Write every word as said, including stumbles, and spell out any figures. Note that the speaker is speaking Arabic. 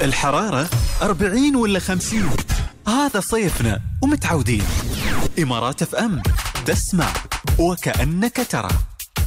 الحرارة أربعين ولا خمسين، هذا صيفنا ومتعودين. إمارات اف ام، تسمع وكأنك ترى.